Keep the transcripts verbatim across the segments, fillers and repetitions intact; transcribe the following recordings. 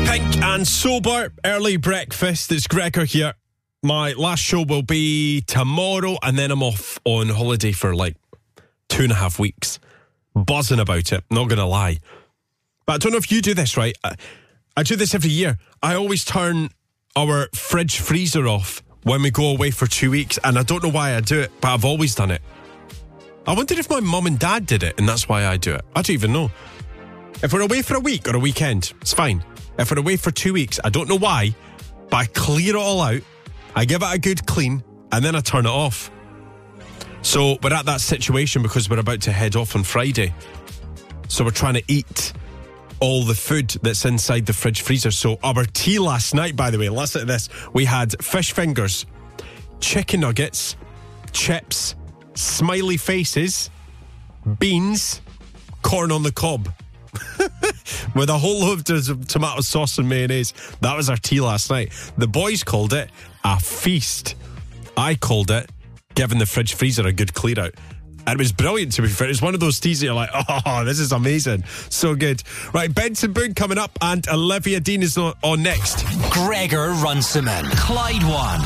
Pink and Sober, early breakfast. It's Gregor here. My last show will be tomorrow, and then I'm off on holiday for like two and a half weeks. Buzzing about it, not going to lie. But I don't know if you do this, right? I, I do this every year. I always turn our fridge freezer off when we go away for two weeks, and I don't know why I do it, but I've always done it. I wondered if my mum and dad did it, and that's why I do it. I don't even know. If we're away for a week or a weekend, it's fine. If we're away for two weeks, I don't know why, but I clear it all out, I give it a good clean, and then I turn it off. So we're at that situation because we're about to head off on Friday. So we're trying to eat all the food that's inside the fridge freezer. So our tea last night, by the way, listen to this. We had fish fingers, chicken nuggets, chips, smiley faces, beans, corn on the cob. With a whole load of tomato sauce and mayonnaise. That was our tea last night. The boys called it a feast. I called it giving the fridge freezer a good clear out. And it was brilliant, to be fair. It was one of those teas that you're like, oh, this is amazing. So good. Right, Benson Boone coming up, and Olivia Dean is on, on next. Gregor Runciman, Clyde One.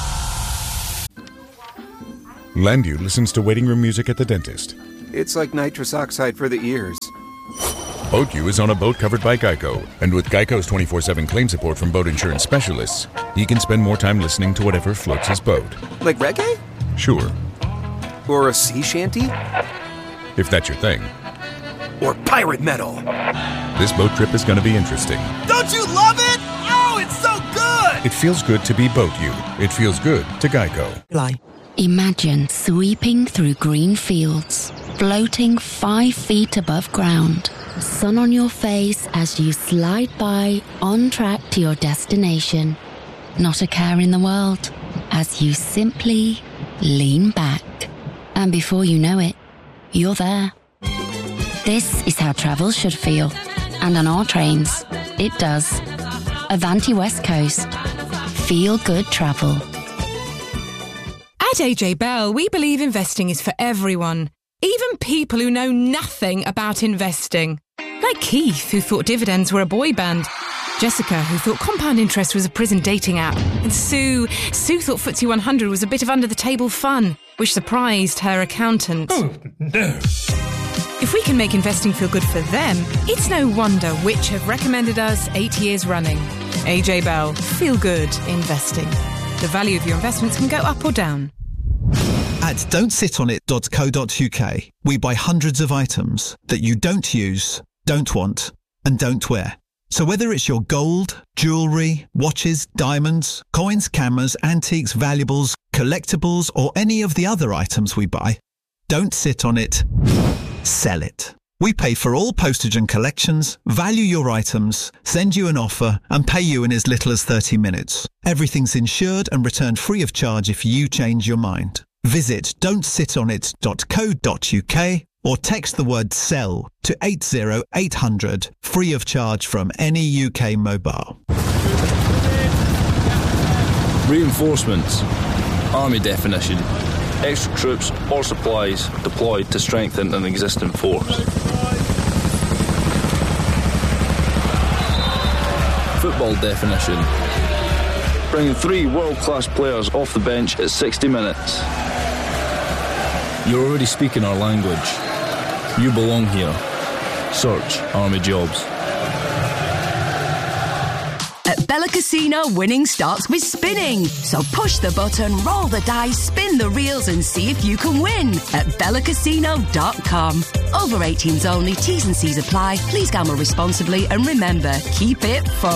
Landu listens to waiting room music at the dentist. It's like nitrous oxide for the ears. BoatU is on a boat covered by Geico, and with Geico's twenty-four seven claim support from boat insurance specialists, he can spend more time listening to whatever floats his boat. Like reggae? Sure. Or a sea shanty? If that's your thing. Or pirate metal? This boat trip is going to be interesting. Don't you love it? Oh, it's so good! It feels good to be BoatU. It feels good to Geico. Lie. Imagine sweeping through green fields, floating five feet above ground. Sun on your face as you slide by, on track to your destination. Not a care in the world, as you simply lean back. And before you know it, you're there. This is how travel should feel. And on our trains, it does. Avanti West Coast. Feel good travel. At A J Bell, we believe investing is for everyone, even people who know nothing about investing. Like Keith, who thought dividends were a boy band. Jessica, who thought compound interest was a prison dating app. And Sue, Sue thought F T S E one hundred was a bit of under-the-table fun, which surprised her accountant. Oh, no. If we can make investing feel good for them, it's no wonder Which have recommended us eight years running. A J Bell, feel good investing. The value of your investments can go up or down. At don't sit on it dot co dot uk, we buy hundreds of items that you don't use, don't want, and don't wear. So whether it's your gold, jewellery, watches, diamonds, coins, cameras, antiques, valuables, collectibles, or any of the other items we buy, don't sit on it, sell it. We pay for all postage and collections, value your items, send you an offer, and pay you in as little as thirty minutes. Everything's insured and returned free of charge if you change your mind. Visit don't sit on it dot co dot uk or text the word SELL to eight zero eight hundred, free of charge from any U K mobile. Reinforcements. Army definition. Extra troops or supplies deployed to strengthen an existing force. Football definition. Bringing three world-class players off the bench at sixty minutes. You're already speaking our language. You belong here. Search Army Jobs. At Bella Casino, winning starts with spinning. So push the button, roll the dice, spin the reels and see if you can win at bella casino dot com. Over eighteens only, T's and C's apply. Please gamble responsibly and remember, keep it fun.